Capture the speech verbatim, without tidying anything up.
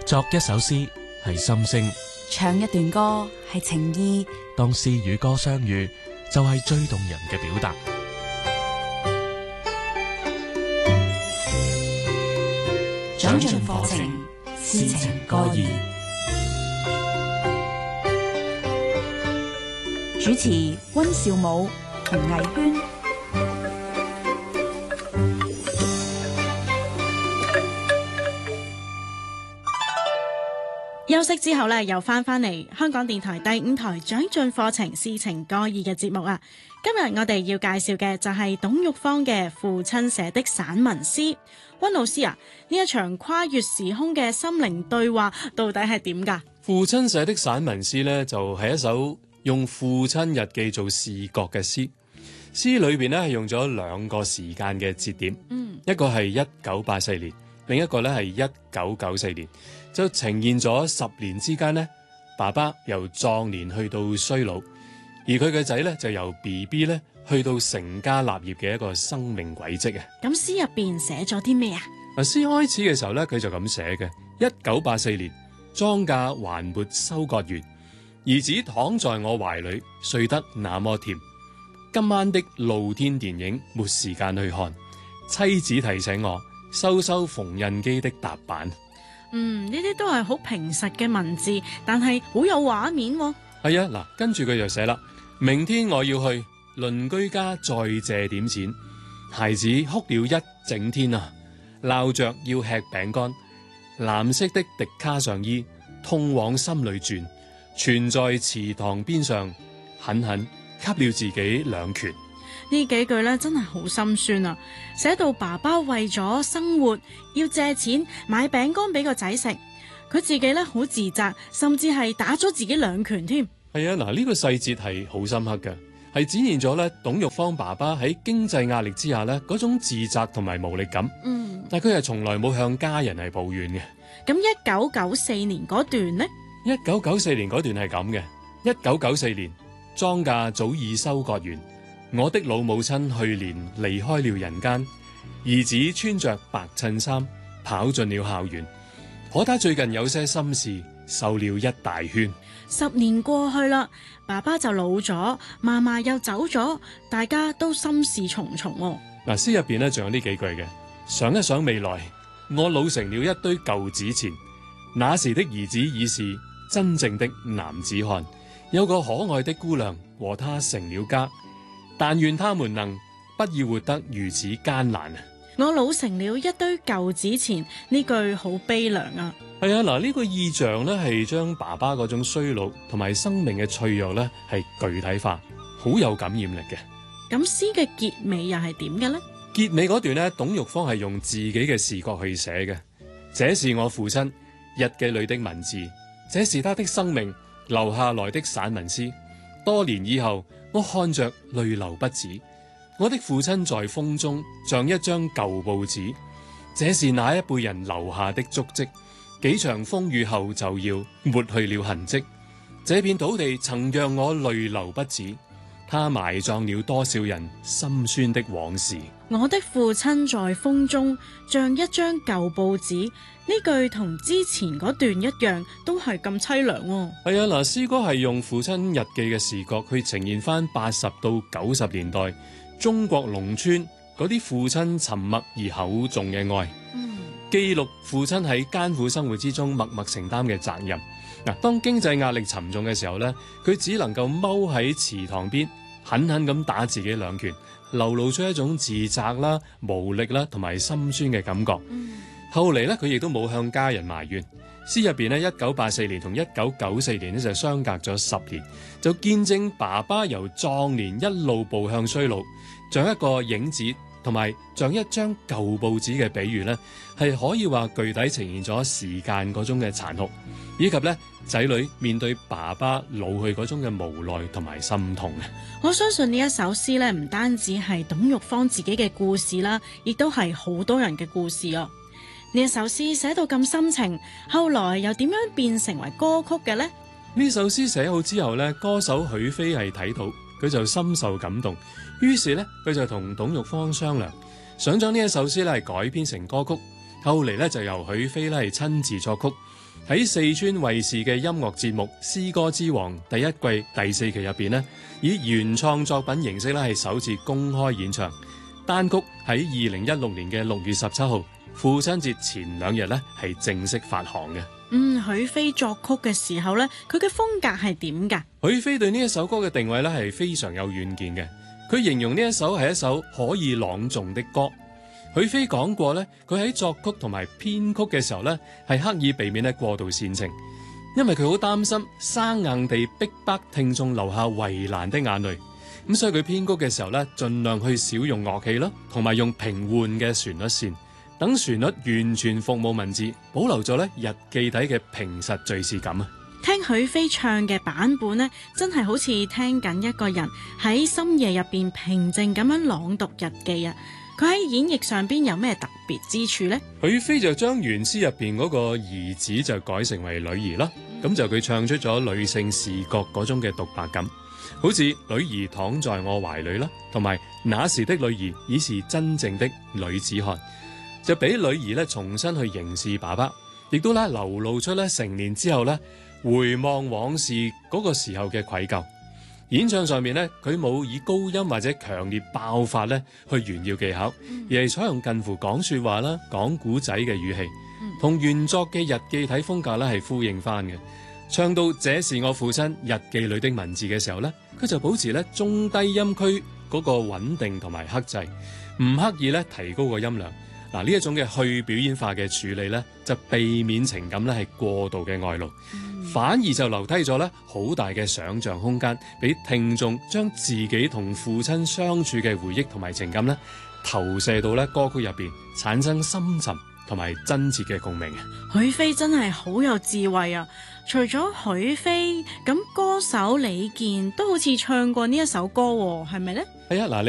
作一首詩係心聲， 唱一段歌係情意。 當詩與歌相遇，就係最動人嘅表達。 長進課程，詩情歌意。主持溫兆武、洪藝軒。 休息之後咧，又翻返嚟香港電台第五台長進課程詩情歌意嘅節目啊！今日我哋要介紹嘅就係董玉芳嘅父親寫的散文詩。溫老師啊，呢一場跨越時空嘅心靈對話到底係點㗎？ 父親寫的散文詩呢，就係一首用父親日記做視覺嘅詩。詩裏邊呢係用咗兩個時間嘅節點，嗯，一個係一九八四年，另一個咧係一九九四年。就呈現咗十年之間呢，爸爸由壯年去到衰老，而佢嘅仔咧就由 B B 咧去到成家立業嘅一個生命軌跡啊！ 咁詩入邊寫咗啲咩啊？ 嗱，詩開始嘅時候咧，佢就咁寫嘅：一九八四年，莊稼還沒收割完，兒子躺在我懷裏，睡得那麼甜。今晚的露天電影沒時間去看，妻子提醒我收收縫紉機的踏板。 嗯，呢啲都係好平實嘅文字，但係好有畫面喎。 係啊，嗱，跟住佢就寫啦：明天我要去鄰居家再借點錢。孩子哭了一整天啊，鬧着要吃餅乾。藍色的迪卡上衣痛往心裏轉，蜷在池塘邊上，狠狠給了自己兩拳。 呢幾句咧真係好心酸啊！寫到爸爸為咗生活要借錢買餅乾俾個仔食，佢自己咧好自責，甚至係打咗自己兩拳添。 係啊，嗱，呢個細節係好深刻嘅，係展現咗咧董玉芳爸爸喺經濟壓力之下咧嗰種自責同埋無力感。嗯，但佢係從來冇向家人係抱怨嘅。 咁一九九四年嗰段呢？ 一九九四年嗰段係咁嘅：一九九四年莊稼早已收割完。我的老母親去年離開了人間，兒子穿着白襯衫跑進了校園，可他最近有些心事，瘦了一大圈。 十年過去啦，爸爸就老咗，嫲嫲又走咗，大家都心事重重哦。 嗱，詩入邊咧仲有呢幾句嘅：想一想未來，我老成了一堆舊紙錢，那時的兒子已是真正的男子漢，有個可愛的姑娘和他成了家。但願他們能不要活得如此艱難啊！ 我老成了一堆舊紙錢，呢句好悲涼啊！ 係啊，嗱，呢個意象咧係將爸爸嗰種衰老同埋生命嘅脆弱咧係具體化，好有感染力嘅。 咁詩嘅結尾又係點嘅呢？ 結尾嗰段咧，董玉芳係用自己嘅視覺去寫嘅。這是我父親日記裏的文字，這是他的生命留下來的散文詩。多年以後，我看着淚流不止。我的父親在風中像一張舊報紙，這是那一輩人留下的足跡。幾場風雨後就要抹去了痕跡。這片土地曾讓我淚流不止，它埋葬了多少人心酸的往事。 我的父親在風中像一張舊報紙，呢句同之前嗰段一樣，都係咁淒涼喎。 係啊，嗱，詩歌係用父親日記嘅視覺去呈現翻八十到九十年代中國農村嗰啲父親沉默而厚重嘅愛，嗯、記錄父親喺艱苦生活之中默默承擔嘅責任。嗱，當經濟壓力沉重嘅時候呢，佢只能夠踎喺池塘邊，狠狠咁打自己兩拳，流露出一種自責啦、無力啦同埋心酸嘅感覺。嗯、後嚟咧，佢亦都冇向家人埋怨。詩入邊咧，一九八四年同一九九四年咧就相隔咗十年，就見證爸爸由壯年一路步向衰老，像一個影子同埋像一張舊報紙嘅比喻咧，係可以話具體呈現咗時間嗰種嘅殘酷，以及咧仔女面對爸爸老去嗰種嘅無奈同埋心痛嘅。 我相信呢一首詩咧，唔單止係董玉芳自己嘅故事啦，亦都係好多人嘅故事啊。呢一首詩寫到咁深情，後來又點樣變成為歌曲嘅呢？ 呢首詩寫好之後咧，歌手許飛係睇到，佢就深受感動，於是咧佢就同董玉芳商量，想將呢一首詩咧係改編成歌曲。後嚟咧就由許飛咧係親自作曲， 喺四川衛視嘅音樂節目《詩歌之王》第一季第四期入邊呢，以原創作品形式咧係首次公開演唱單曲，喺二零一六年嘅六月十七號父親節前兩日咧係正式發行嘅。 嗯，許飛作曲嘅時候咧，佢嘅風格係點㗎？ 許飛對呢一首歌嘅定位咧係非常有遠見嘅，佢形容呢一首係一首可以朗誦的歌。許飛講過咧，佢喺作曲同埋編曲嘅時候咧，係刻意避免咧過度煽情，因為佢好擔心生硬地逼迫聽眾流下為難的眼淚。咁所以佢編曲嘅時候咧，盡量去少用樂器啦，同埋用平緩嘅旋律線，等旋律完全服務文字，保留咗咧日記底嘅平實敘事感啊！ 聽許飛唱嘅版本呢，真係好似聽緊一個人喺深夜入邊平靜咁樣朗讀日記啊！佢喺演繹上邊有咩特別之處呢？ 許飛就將原詩入邊嗰個兒子就改成為女兒啦，咁就佢唱出咗女性視覺嗰種嘅獨白感，好似女兒躺在我懷裏啦，同埋那時的女兒已是真正的女子漢，就俾女兒咧重新去凝視爸爸，亦都咧流露出咧成年之後咧回望往事嗰個時候嘅愧疚。演唱上面咧，佢冇以高音或者強烈爆發咧去炫耀技巧，而係採用近乎講說話啦、講古仔嘅語氣，同原作嘅日記體風格咧係呼應翻嘅。唱到這是我父親日記裏的文字嘅時候咧，佢就保持咧中低音區嗰個穩定同埋克制，唔刻意咧提高個音量。嗱，呢一種嘅去表演化嘅處理咧，就避免情感咧係過度嘅外露，嗯、反而就留低咗咧好大嘅想像空間，俾聽眾將自己同父親相處嘅回憶同埋情感咧投射到咧歌曲入邊，產生深沉同埋真切嘅共鳴啊！ 許飛真係好有智慧啊！除咗許飛，咁歌手李健都好似唱過呢一首歌，係咪呢？ 係啊，嗱。